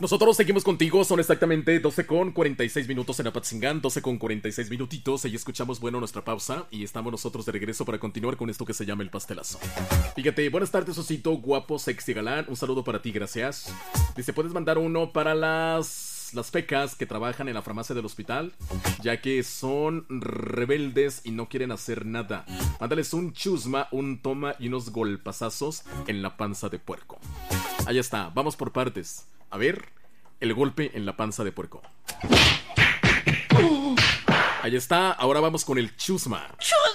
Nosotros seguimos contigo, son exactamente 12 con 46 minutos en Apatzingán, 12 con 46 minutitos, y escuchamos, bueno, nuestra pausa, y estamos nosotros de regreso para continuar con esto que se llama el pastelazo. Fíjate, buenas tardes, Osito, guapo, sexy, galán, un saludo para ti, gracias. Dice, ¿puedes mandar uno para las fecas que trabajan en la farmacia del hospital? Ya que son rebeldes y no quieren hacer nada. Mándales un chusma, un toma y unos golpazazos en la panza de puerco. Ahí está, vamos por partes. A ver, el golpe en la panza de puerco. Ahí está, ahora vamos con el chusma.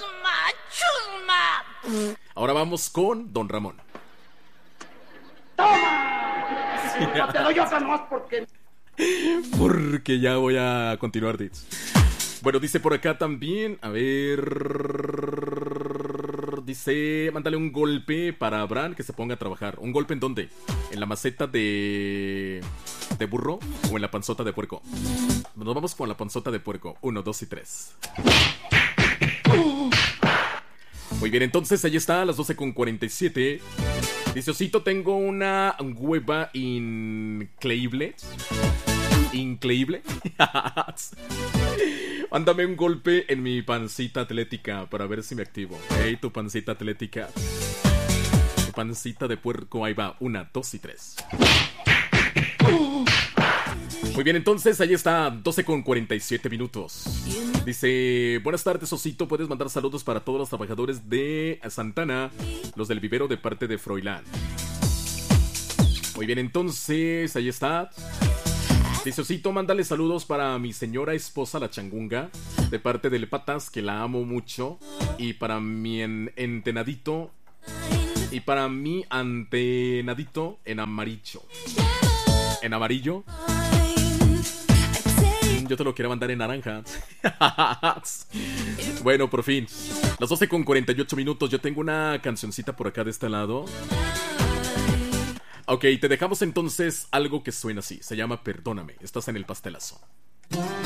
¡Chusma! Ahora vamos con Don Ramón. ¡Toma! Sí, no te doy otra nomás porque ya voy a continuar, Ditz. Bueno, dice por acá también, a ver... Dice, mándale un golpe para Abraham que se ponga a trabajar. ¿Un golpe en dónde? ¿En la maceta de burro o en la panzota de puerco? Nos vamos con la panzota de puerco. 1, 2 y 3. Muy bien, entonces ahí está, a las 12 con 47. Dice, Osito, tengo una hueva increíble. ¿Increíble? Mándame un golpe en mi pancita atlética para ver si me activo. Hey, tu pancita atlética. Tu pancita de puerco, ahí va. 1, 2 y 3. Muy bien, entonces ahí está, 12 con 47 minutos. Dice, buenas tardes, Osito, puedes mandar saludos para todos los trabajadores de Santana, los del vivero de parte de Froilán. Muy bien, entonces ahí está. Dice, Osito, mándale saludos para mi señora esposa, la Changunga, de parte del Patas, que la amo mucho. Y para mi entenadito. Y para mi antenadito en amarillo. ¿En amarillo? Yo te lo quiero mandar en naranja. Bueno, por fin. Las 12 con 48 minutos. Yo tengo una cancioncita por acá de este lado. Ok, te dejamos entonces algo que suena así. Se llama Perdóname. Estás en el pastelazo.